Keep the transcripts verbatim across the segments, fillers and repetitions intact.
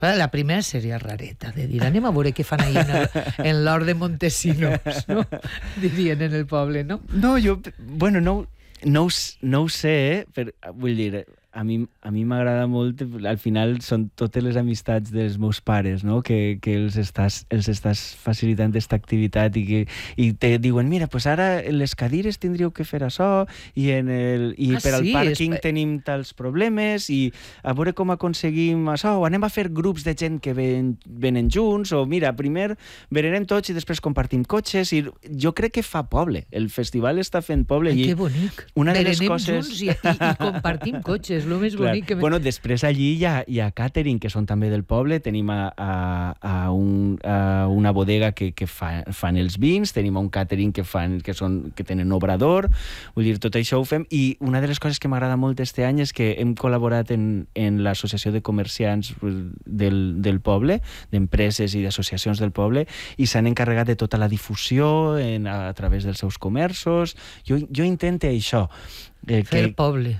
La primera seria rareta, de dir, anem a veure què fan ahir en, en l'hort de Montesinos, no? Dirien en el poble, no? No, jo, bueno, no, no, no ho sé, eh? Però, vull dir, a mi a mi m'agrada molt, al final són totes les amistats dels meus pares, no? que, que els, estàs, els estàs facilitant aquesta activitat i, que, i te diuen, mira, pues ara en les cadires tindríeu que fer això i, en el, i ah, per al sí, pàrquing és... tenim tals problemes i a veure com aconseguim això, o anem a fer grups de gent que ven, venen junts, o mira, primer venerem tots i després compartim cotxes, i jo crec que fa poble, el festival està fent poble. Ai, i que bonic, una de les verenem coses... junts i, i, i compartim cotxes, és el més Clar. bonic que... Bueno, després allí hi ha, hi ha catering, que són també del poble, tenim a, a, a, un, a una bodega que, que fa, fan els vins, tenim un catering que, fan, que, són, que tenen obrador, vull dir, tot això ho fem, i una de les coses que m'agrada molt este any és que hem col·laborat en, en l'associació de comerciants del, del poble, d'empreses i d'associacions del poble, i s'han encarregat de tota la difusió en, a, a través dels seus comerços. Jo, jo intento això. Eh, Fer que, poble.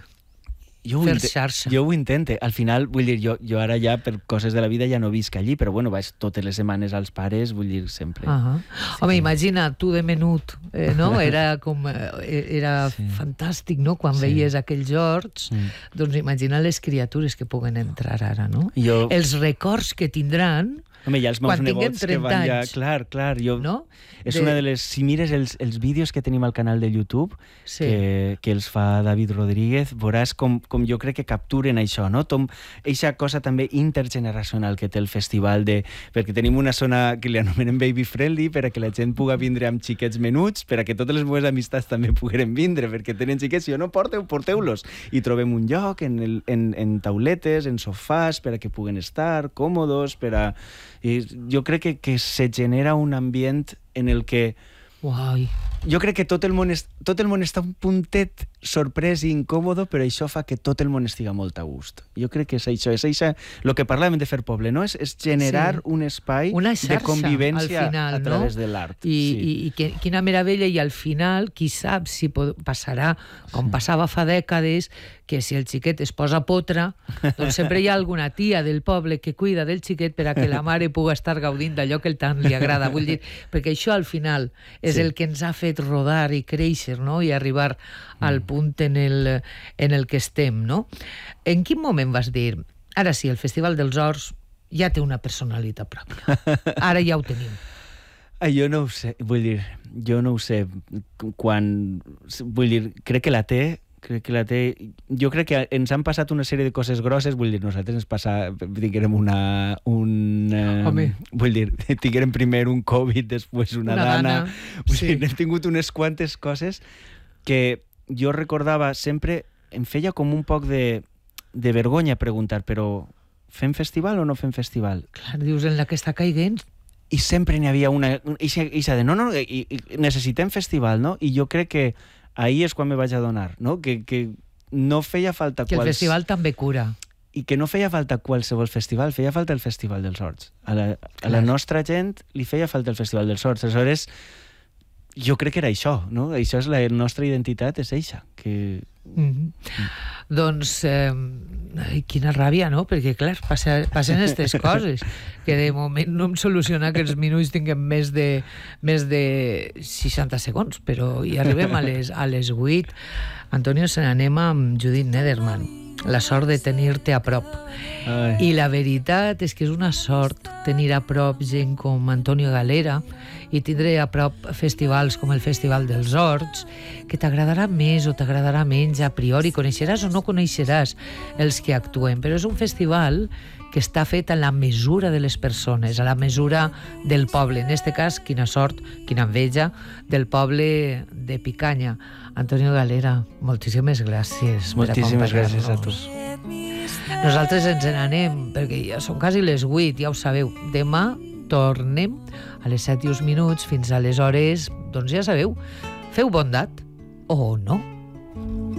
Jo fer inte- xarxa. Jo ho intento. Al final, vull dir, jo, jo ara ja per coses de la vida ja no visc allí, però bueno, vaig totes les setmanes als pares, vull dir, sempre. Uh -huh. sí, Home, imagina, tu de menut, eh, no? Era com... Eh, era sí. fantàstic, no? Quan sí. veies aquells horts, mm. doncs imagina les criatures que puguen entrar ara, no? Jo... Els records que tindran... Home, hi ha els meus quan tinguem nebots que van ja... anys. Clar, clar, jo... No? És de... una de les... Si mires els, els vídeos que tenim al canal de YouTube, sí. que, que els fa David Rodríguez, veuràs com, com jo crec que capturen això, no? Tom, eixa cosa també intergeneracional que té el festival, de, perquè tenim una zona que li anomenen baby friendly, per a que la gent pugui vindre amb xiquets menuts, per a que totes les meves amistats també pogueren vindre, perquè tenen xiquets, si jo no porteu, porteu-los. I trobem un lloc en, el, en, en tauletes, en sofàs, per a que puguen estar còmodes, per a... I jo crec que, que se genera un ambient en el que... Uai. Jo crec que tot el món, est, tot el món està un puntet sorprès i incòmodo, però això fa que tot el món estiga molt a gust. Jo crec que és això, és això, el que parlàvem de fer poble, no? És, és generar sí. un espai una xarxa, de convivència final, a través no? de l'art. I, sí. i, i que, quina meravella, i al final, qui sap si pot, passarà, com sí. passava fa dècades, que si el xiquet es posa potra, doncs sempre hi ha alguna tia del poble que cuida del xiquet per a que la mare pugui estar gaudint d'allò que el tant li agrada. Vull dir, perquè això al final és sí. el que ens ha fet rodar i créixer, no? I arribar mm. al punt en el, en el que estem, no? En quin moment vas dir, ara sí, el Festival dels Horts ja té una personalitat pròpia, ara ja ho tenim? Ah, jo no ho sé, vull dir, jo no ho sé, quan, vull dir, crec que la té, crec que la té... Jo crec que ens han passat una sèrie de coses grosses, vull dir, nosaltres ens passa, tinguérem una... Un, Home. Uh, vull dir, tinguérem primer un Covid, després una, una dana... dana. Vull Sí. dir, hem tingut unes quantes coses que jo recordava sempre, em feia com un poc de, de vergonya preguntar, però fem festival o no fem festival? Clar, dius, en la que està caiguent... I sempre n'hi havia una... Ixa, ixa de, no, no, i, i necessitem festival, no? I jo crec que ahir és quan me vaig adonar, no? Que, que no feia falta... Que el quals... festival també cura. I que no feia falta qualsevol festival, feia falta el Festival dels Horts. A la, a la nostra gent li feia falta el Festival dels Horts. Aleshores, jo crec que era això, no? Això és la nostra identitat, és eixa. Que... Mm-hmm. Mm. Doncs, eh, ai, quina ràbia, no? Perquè, clar, passen, passen aquestes coses, que de moment no em soluciona que els minuts tinguem més de, més de seixanta segons, però hi arribem a les, a les vuit. Antonio, se n'anem amb Judith Nederman. La sort de tenir-te a prop. Ai. I la veritat és que és una sort tenir a prop gent com Antonio Galera i tindre a prop festivals com el Festival dels Horts, que t'agradarà més o t'agradarà menys a priori, coneixeràs o no coneixeràs els que actuen, però és un festival que està fet a la mesura de les persones, a la mesura del poble. En aquest cas, quina sort, quina enveja del poble de Picanya. Antonio Galera, moltíssimes gràcies. Moltíssimes gràcies a tu. Nosaltres ens n'anem, perquè ja són quasi les vuit, ja ho sabeu. Demà tornem a les set i uns minuts, fins aleshores, doncs ja sabeu, feu bondat o no.